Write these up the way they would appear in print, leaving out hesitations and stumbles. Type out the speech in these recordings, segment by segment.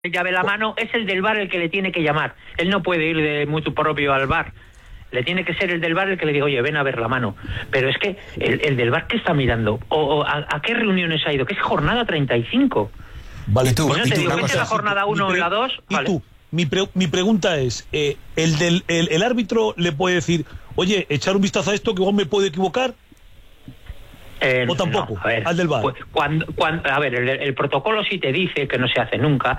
llave la mano, es el del VAR el que le tiene que llamar. Él no puede ir de mutuo propio al VAR. Le tiene que ser el del VAR el que le diga, oye, ven a ver la mano. Pero es que el del VAR, ¿qué está mirando? ¿A qué reuniones ha ido? ¿Qué es jornada 35? Vale, tú. Pues no ¿Y te tú, digo, vete la jornada 1 o la 2. ¿Y vale. tú? Mi pregunta es, ¿el árbitro le puede decir, oye, echar un vistazo a esto que igual me puedo equivocar? ¿O tampoco? No, a ver, al del VAR. Pues, a ver, el protocolo sí te dice, que no se hace nunca,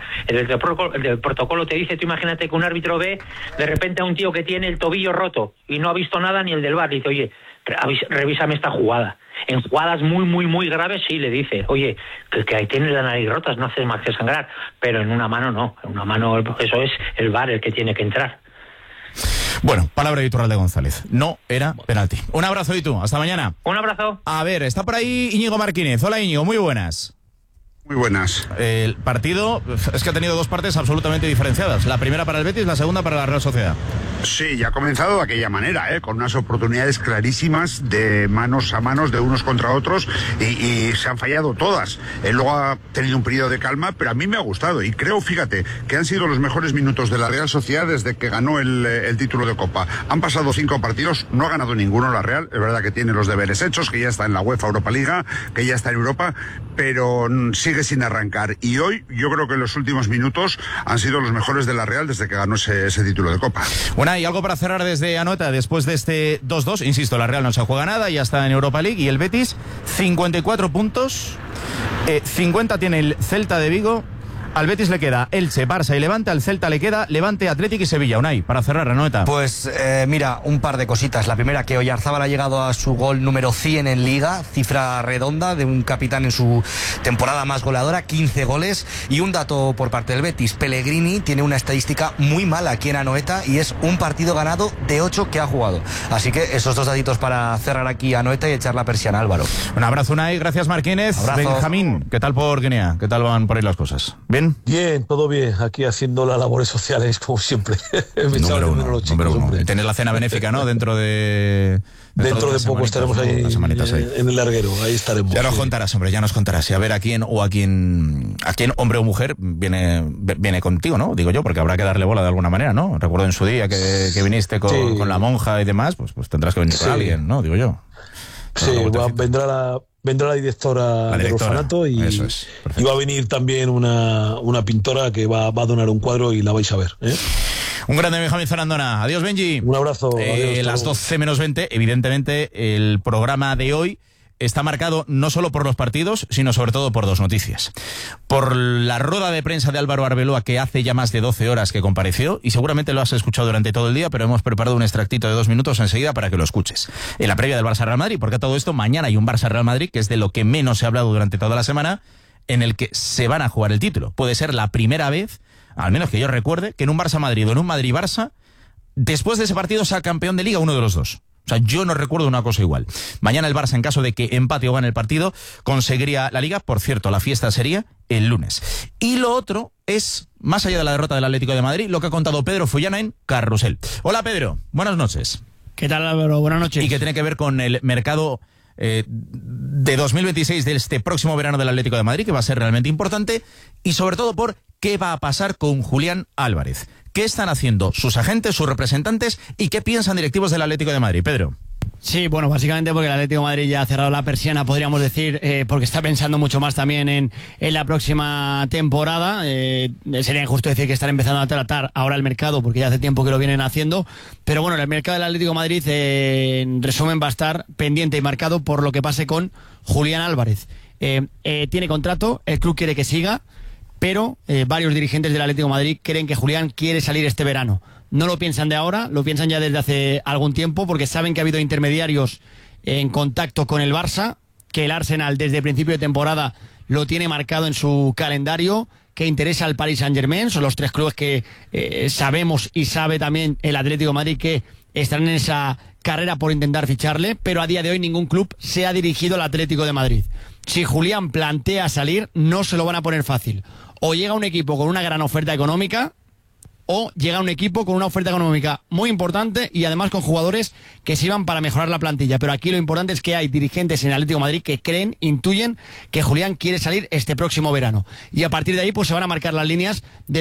el protocolo te dice, tú imagínate que un árbitro ve de repente a un tío que tiene el tobillo roto y no ha visto nada ni el del VAR, dice, oye, revísame esta jugada. En jugadas muy, muy, muy graves sí le dice, oye, que ahí tiene la nariz rota, no hace más que sangrar, pero en una mano no, en una mano eso es el VAR el que tiene que entrar. Bueno, palabra de Iturralde González. No era penalti. Un abrazo, y tú. Hasta mañana. Un abrazo. A ver, está por ahí Íñigo Martínez. Hola, Íñigo, muy buenas. Muy buenas. El partido es que ha tenido dos partes absolutamente diferenciadas. La primera para el Betis, la segunda para la Real Sociedad. Sí, ya ha comenzado de aquella manera, con unas oportunidades clarísimas de manos a manos, de unos contra otros, y se han fallado todas. Luego ha tenido un periodo de calma, pero a mí me ha gustado, y creo, fíjate, que han sido los mejores minutos de la Real Sociedad desde que ganó el título de Copa. Han pasado 5 partidos, no ha ganado ninguno la Real, es verdad que tiene los deberes hechos, que ya está en la UEFA Europa Liga, que ya está en Europa, pero sigue sin arrancar, y hoy yo creo que los últimos minutos han sido los mejores de la Real desde que ganó ese título de Copa. Bueno, y algo para cerrar desde Anoeta, después de este 2-2, insisto, la Real no se juega nada, ya está en Europa League, y el Betis, 54 puntos, 50 tiene el Celta de Vigo. Al Betis le queda Elche, Barça y Levante, al Celta le queda Levante, Atlético y Sevilla. Unai, para cerrar, Anoeta. Pues mira, un par de cositas. La primera, que Oyarzábal ha llegado a su gol número 100 en Liga, cifra redonda de un capitán en su temporada más goleadora, 15 goles. Y un dato por parte del Betis, Pellegrini tiene una estadística muy mala aquí en Anoeta y es un partido ganado de 8 que ha jugado. Así que esos dos datitos para cerrar aquí Anoeta y echar la persiana, Álvaro. Un abrazo, Unai, gracias, Martínez. Abrazo. Benjamín, ¿qué tal por Guinea? ¿Qué tal van por ahí las cosas? ¿Bien? Bien, todo bien. Aquí haciendo las labores sociales, como siempre. Número uno. Y tener la cena benéfica, ¿no? Dentro de poco estaremos ahí en el larguero. Ahí estaremos. Ya nos contarás, hombre, ya nos contarás. Y a ver a quién, hombre o mujer, viene contigo, ¿no? Digo yo, porque habrá que darle bola de alguna manera, ¿no? Recuerdo en su día que viniste con la monja y demás, pues tendrás que venir con alguien, ¿no? Digo yo. Sí, vendrá la directora del orfanato y va a venir también una pintora que va a donar un cuadro y la vais a ver. Un grande Benjamín Zarandona. Adiós, Benji. Un abrazo. Adiós, las 12 menos 20, evidentemente, el programa de hoy está marcado no solo por los partidos, sino sobre todo por dos noticias. Por la rueda de prensa de Álvaro Arbeloa, que hace ya más de 12 horas que compareció, y seguramente lo has escuchado durante todo el día, pero hemos preparado un extractito de 2 minutos enseguida para que lo escuches. En la previa del Barça-Real Madrid, porque a todo esto mañana hay un Barça-Real Madrid, que es de lo que menos se ha hablado durante toda la semana, en el que se van a jugar el título. Puede ser la primera vez, al menos que yo recuerde, que en un Barça-Madrid o en un Madrid-Barça, después de ese partido sea campeón de Liga uno de los dos. O sea, yo no recuerdo una cosa igual. Mañana el Barça, en caso de que empate o gane el partido, conseguiría la Liga. Por cierto, la fiesta sería el lunes. Y lo otro es, más allá de la derrota del Atlético de Madrid, lo que ha contado Pedro Fullana en Carrusel. Hola, Pedro. Buenas noches. ¿Qué tal, Álvaro? Buenas noches. Y que tiene que ver con el mercado de 2026 de este próximo verano del Atlético de Madrid, que va a ser realmente importante, y sobre todo por qué va a pasar con Julián Álvarez. ¿Qué están haciendo sus agentes, sus representantes y qué piensan directivos del Atlético de Madrid? Pedro. Sí, bueno, básicamente porque el Atlético de Madrid ya ha cerrado la persiana, podríamos decir, porque está pensando mucho más también en la próxima temporada. Sería injusto decir que están empezando a tratar ahora el mercado, porque ya hace tiempo que lo vienen haciendo. Pero bueno, el mercado del Atlético de Madrid, en resumen, va a estar pendiente y marcado por lo que pase con Julián Álvarez. Tiene contrato, el club quiere que siga, pero varios dirigentes del Atlético de Madrid creen que Julián quiere salir este verano. No lo piensan de ahora, lo piensan ya desde hace algún tiempo, porque saben que ha habido intermediarios en contacto con el Barça, que el Arsenal desde el principio de temporada lo tiene marcado en su calendario, que interesa al Paris Saint-Germain. Son los 3 clubes que sabemos y sabe también el Atlético de Madrid que están en esa carrera por intentar ficharle, pero a día de hoy ningún club se ha dirigido al Atlético de Madrid. Si Julián plantea salir, no se lo van a poner fácil. O llega un equipo con una gran oferta económica, o llega un equipo con una oferta económica muy importante y además con jugadores que sirvan para mejorar la plantilla. Pero aquí lo importante es que hay dirigentes en el Atlético de Madrid que creen, intuyen que Julián quiere salir este próximo verano. Y a partir de ahí pues se van a marcar las líneas de